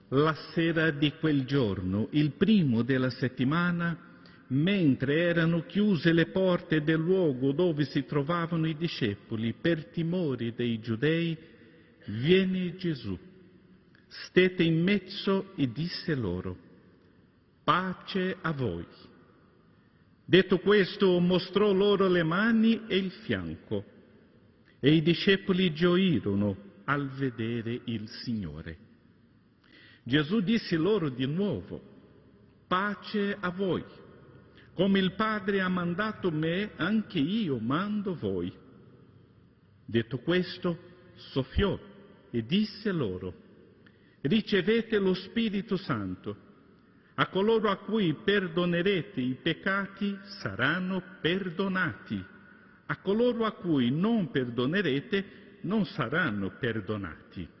La sera di quel giorno, il primo della settimana, mentre erano chiuse le porte del luogo dove si trovavano i discepoli per timore dei giudei, viene Gesù, stette in mezzo e disse loro: pace a voi. Detto questo, mostrò loro le mani e il fianco, e i discepoli gioirono al vedere il Signore. Gesù disse loro di nuovo: pace a voi. Come il Padre ha mandato me, anche io mando voi. Detto questo, soffiò e disse loro: ricevete lo Spirito Santo. A coloro a cui perdonerete i peccati saranno perdonati. A coloro a cui non perdonerete non saranno perdonati.